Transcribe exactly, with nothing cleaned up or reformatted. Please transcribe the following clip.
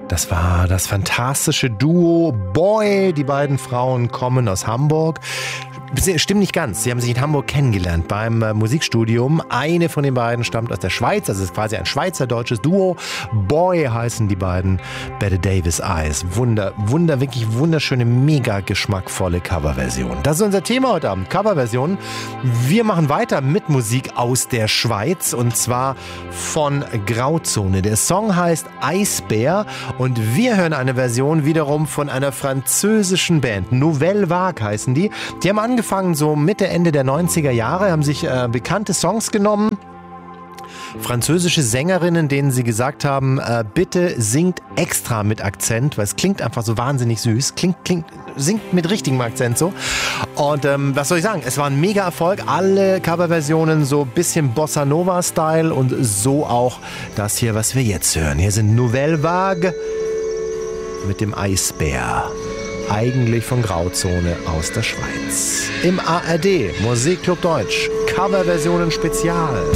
Das war das fantastische Duo Boy. Die beiden Frauen kommen aus Hamburg. Stimmt nicht ganz. Sie haben sich in Hamburg kennengelernt beim äh, Musikstudium. Eine von den beiden stammt aus der Schweiz. Also es ist quasi ein schweizerdeutsches Duo. Boy heißen die beiden. Bette Davis Eyes. Wunder, wunder, wirklich wunderschöne, mega geschmackvolle Coverversion. Das ist unser Thema heute Abend. Coverversion. Wir machen weiter mit Musik aus der Schweiz. Und zwar von Grauzone. Der Song heißt Eisbär. Und wir hören eine Version wiederum von einer französischen Band. Nouvelle Vague heißen die. Die haben angefangen Angefangen so Mitte, Ende der neunziger Jahre, haben sich äh, bekannte Songs genommen, französische Sängerinnen, denen sie gesagt haben, äh, bitte singt extra mit Akzent, weil es klingt einfach so wahnsinnig süß, klingt, klingt, singt mit richtigem Akzent so. Und ähm, was soll ich sagen, es war ein mega Erfolg, alle Coverversionen so ein bisschen Bossa Nova Style und so auch das hier, was wir jetzt hören. Hier sind Nouvelle Vague mit dem Eisbär. Eigentlich von Grauzone aus der Schweiz. Im A R D Musikclub Deutsch. Coverversionen Spezial.